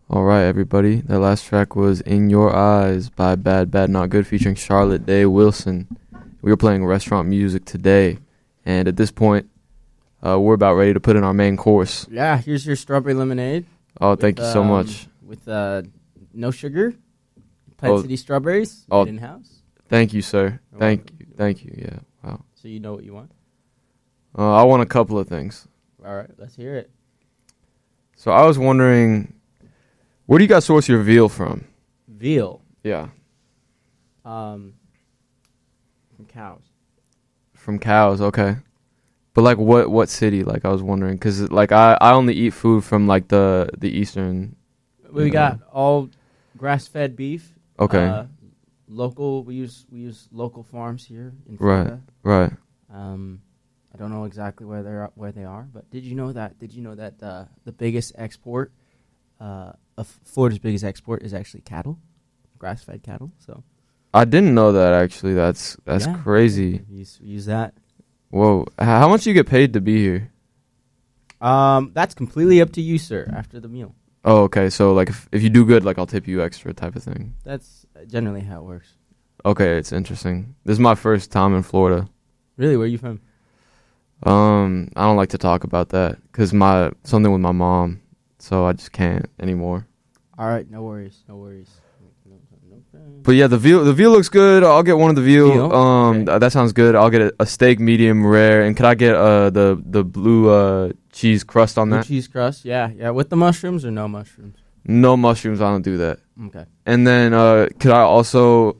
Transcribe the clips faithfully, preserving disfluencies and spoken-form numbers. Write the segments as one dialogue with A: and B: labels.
A: All right, everybody. That last track was In Your Eyes by Bad Bad Not Good featuring Charlotte Day Wilson. We were playing restaurant music today, and at this point, uh, we're about ready to put in our main course.
B: Yeah, here's your strawberry lemonade.
A: Oh, thank
B: with,
A: you so
B: um,
A: much.
B: With uh, no sugar, Plant
A: Oh,
B: City strawberries,
A: oh.
B: made in-house.
A: Thank you, sir.
B: You're
A: Thank
B: welcome.
A: you. Thank you. Yeah. Wow.
B: So you know what you want?
A: Uh, I want a couple of things.
B: All right, let's hear it.
A: So I was wondering, where do you guys source your veal from?
B: Veal.
A: Yeah.
B: Um, from cows.
A: From cows, okay. But like what what city? Like I was wondering cuz like I, I only eat food from like the the eastern.
B: We
A: you
B: got
A: know.
B: all grass-fed beef.
A: Okay.
B: Uh, local. We use we use local farms here in
A: Right.
B: Florida.
A: Right.
B: Um, I don't know exactly where they're where they are, but did you know that? Did you know that uh, the biggest export uh, of Florida's biggest export is actually cattle, grass-fed cattle? So
A: I didn't know that actually. That's that's
B: yeah,
A: crazy.
B: We use, we use that.
A: Whoa. H- How much do you get paid to be here?
B: Um, that's completely up to you, sir. After the meal,
A: Oh, okay. So like if if you do good, like I'll tip you extra type of thing.
B: that's generally how it works.
A: Okay, it's interesting. This is my first time in Florida.
B: Really, where are you from?
A: Um, I don't like to talk about that cuz my something with my mom, so I just can't anymore.
B: All right, no worries, no worries.
A: But yeah, the veal the veal looks good. I'll get one of the veal.
B: Veal?
A: Um,
B: Okay.
A: th- that sounds good. I'll get a, a steak medium rare. And could I get uh the the blue uh cheese crust on
B: Blue
A: that?
B: cheese crust, yeah, yeah, with the mushrooms or no mushrooms?
A: No mushrooms. I don't do that.
B: Okay.
A: And then uh, could I also?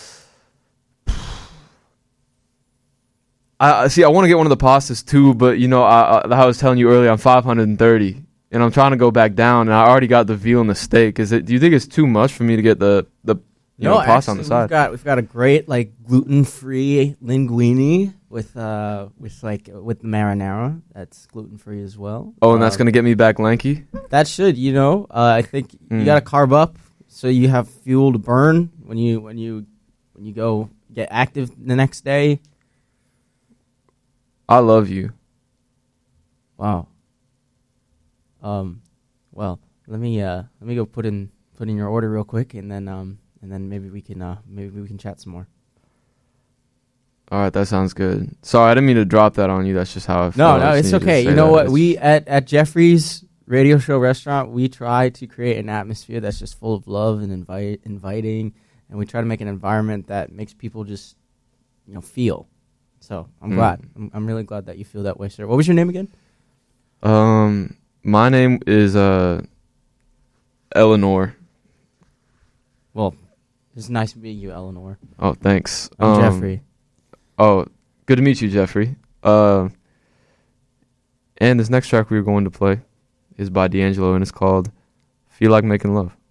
A: I I- see. I want to get one of the pastas too, but you know, I, I, I was telling you earlier, I'm five hundred thirty, and I'm trying to go back down, and I already got the veal and the steak. Is it? Do you think it's too much for me to get the the you
B: no,
A: know pasta
B: actually,
A: on the side?
B: We've got we've got a great like gluten-free linguine with uh with like with marinara that's gluten-free as well.
A: Oh, and that's
B: Um,
A: gonna get me back lanky.
B: That should, you know, uh, I think you
A: Mm.
B: got to carb up so you have fuel to burn when you when you when you go get active the next day.
A: I love you.
B: Wow. Um, well, let me uh let me go put in put in your order real quick, and then um and then maybe we can uh maybe we can chat some more.
A: All right, that sounds good. Sorry, I didn't mean to drop that on you. That's just how I feel.
B: No,
A: I
B: no,
A: just
B: it's
A: needed to
B: okay.
A: say
B: You know
A: that.
B: what?
A: It's-
B: We at at Jeffrey's Radio Show Restaurant, we try to create an atmosphere that's just full of love and invite inviting, and we try to make an environment that makes people just you know feel. So I'm
A: Mm.
B: glad. I'm, I'm really glad that you feel that way, sir. What was your name again?
A: Um, my name is uh Eleanor.
B: Well, it's nice meeting you, Eleanor.
A: Oh, thanks.
B: I'm
A: Um,
B: Jeffrey.
A: Oh, good to meet you, Jeffrey. Uh, and this next track we are going to play is by D'Angelo, and it's called "Feel Like Making Love."